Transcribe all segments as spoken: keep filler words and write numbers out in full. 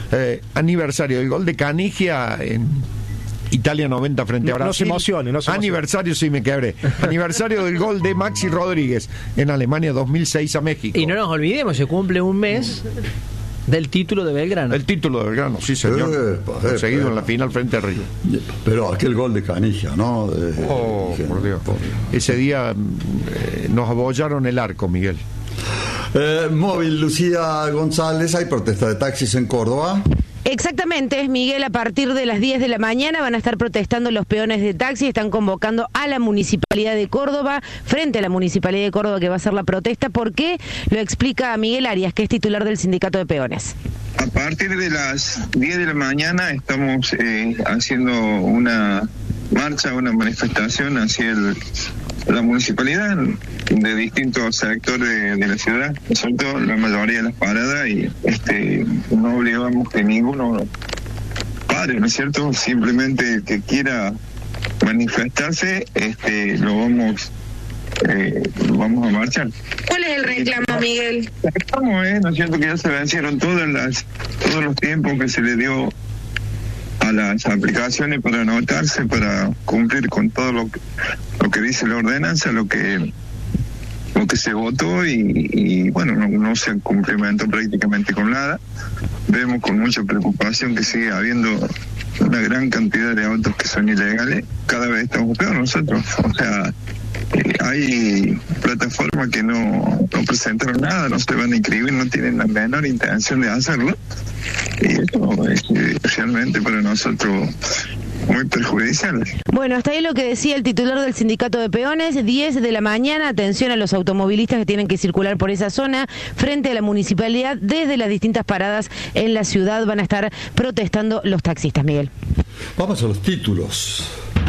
Eh, aniversario del gol de Canigia en Italia noventa frente a Brasil. No se emocione, no se emocione. Aniversario, sí me quebré. Aniversario del gol de Maxi Rodríguez en Alemania dos mil seis a México. Y no nos olvidemos, se cumple un mes del título de Belgrano. El título de Belgrano, sí señor. Epa, epa, conseguido epa. en la final frente a Río. Pero aquel gol de Canigia, ¿no? De, Oh, de, por Dios. Ese día eh, nos abollaron el arco, Miguel. Eh, móvil, Lucía González, hay protesta de taxis en Córdoba. Exactamente, Miguel, a partir de las diez de la mañana van a estar protestando los peones de taxi, están convocando a la Municipalidad de Córdoba, frente a la Municipalidad de Córdoba que va a hacer la protesta. ¿Por qué? Lo explica Miguel Arias, que es titular del Sindicato de Peones. A partir de las diez de la mañana estamos eh, haciendo una marcha, una manifestación hacia el, la municipalidad de distintos sectores de, de la ciudad, sobre la mayoría de las paradas, y este no obligamos que ninguno pare, ¿no es cierto? Simplemente el que quiera manifestarse, este lo vamos eh, vamos a marchar. ¿Cuál es el reclamo, Miguel? Estamos, eh, ¿no es cierto? Que ya se vencieron todas las todos los tiempos que se le dio a las aplicaciones para anotarse, para cumplir con todo lo que, lo que dice la ordenanza, lo que lo que se votó, y, y bueno, no, no se cumplimentó prácticamente con nada. Vemos con mucha preocupación que sigue habiendo una gran cantidad de autos que son ilegales. Cada vez estamos peor nosotros, o sea, eh, hay plataformas que no, no presentaron nada, no se van a inscribir, no tienen la menor intención de hacerlo, y esto es eh, realmente para nosotros muy perjudicial. Bueno, hasta ahí lo que decía el titular del Sindicato de Peones. Diez de la mañana, atención a los automovilistas que tienen que circular por esa zona, frente a la municipalidad. Desde las distintas paradas en la ciudad van a estar protestando los taxistas, Miguel. Vamos a los títulos.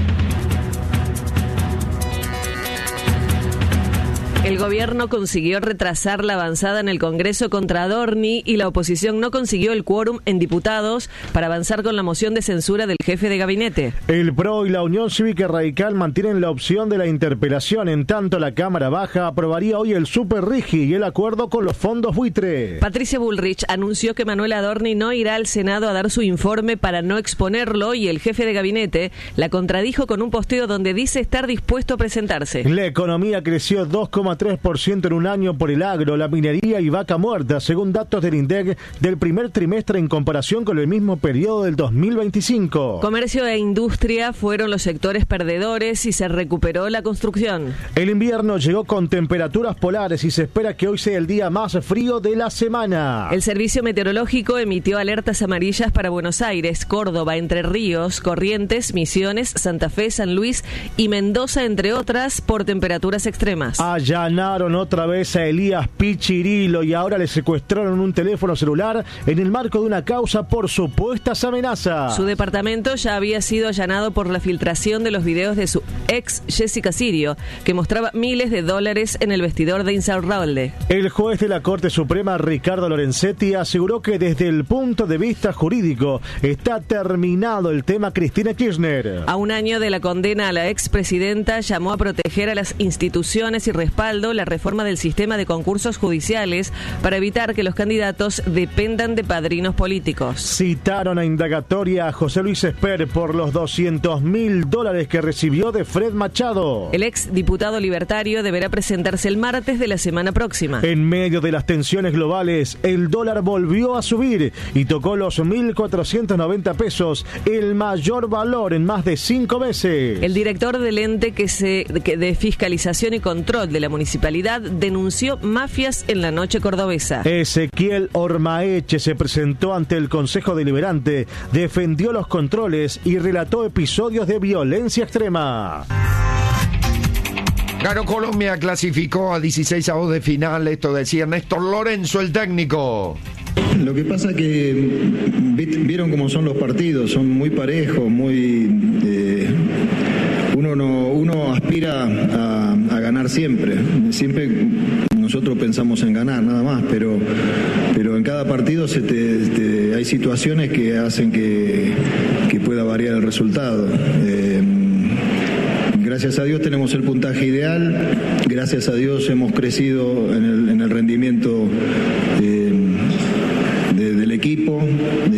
El gobierno consiguió retrasar la avanzada en el Congreso contra Adorni y la oposición no consiguió el quórum en diputados para avanzar con la moción de censura del jefe de gabinete. El P R O y la Unión Cívica Radical mantienen la opción de la interpelación. En tanto, la Cámara Baja aprobaría hoy el Super Rigi y el acuerdo con los fondos buitre. Patricia Bullrich anunció que Manuel Adorni no irá al Senado a dar su informe para no exponerlo, y el jefe de gabinete la contradijo con un posteo donde dice estar dispuesto a presentarse. La economía creció dos coma tres por ciento en un año por el agro, la minería y vaca muerta, según datos del INDEC del primer trimestre en comparación con el mismo periodo del dos mil veinticinco. Comercio e industria fueron los sectores perdedores y se recuperó la construcción. El invierno llegó con temperaturas polares y se espera que hoy sea el día más frío de la semana. El Servicio Meteorológico emitió alertas amarillas para Buenos Aires, Córdoba, Entre Ríos, Corrientes, Misiones, Santa Fe, San Luis y Mendoza, entre otras, por temperaturas extremas. Allanaron otra vez a Elías Pichirilo y ahora le secuestraron un teléfono celular en el marco de una causa por supuestas amenazas. Su departamento ya había sido allanado por la filtración de los videos de su ex Jessica Sirio, que mostraba miles de dólares en el vestidor de Insaurralde. El juez de la Corte Suprema, Ricardo Lorenzetti, aseguró que desde el punto de vista jurídico está terminado el tema Cristina Kirchner. A un año de la condena a la expresidenta, llamó a proteger a las instituciones y respaldar la reforma del sistema de concursos judiciales para evitar que los candidatos dependan de padrinos políticos. Citaron a indagatoria a José Luis Esper por los doscientos mil dólares que recibió de Fred Machado. El ex diputado libertario deberá presentarse el martes de la semana próxima. En medio de las tensiones globales, el dólar volvió a subir y tocó los mil cuatrocientos noventa pesos, el mayor valor en más de cinco meses. El director del ente que se, que de fiscalización y control de la municipalidad denunció mafias en la noche cordobesa. Ezequiel Ormaeche se presentó ante el Consejo Deliberante, defendió los controles y relató episodios de violencia extrema. Ganó Colombia, clasificó a dieciseisavos de final, esto decía Néstor Lorenzo, el técnico. Lo que pasa que vieron cómo son los partidos, son muy parejos, muy eh, uno no uno aspira a, a ganar siempre, siempre nosotros pensamos en ganar nada más, pero pero en cada partido se te, te, hay situaciones que hacen que, que pueda variar el resultado. Eh, Gracias a Dios tenemos el puntaje ideal, gracias a Dios hemos crecido en el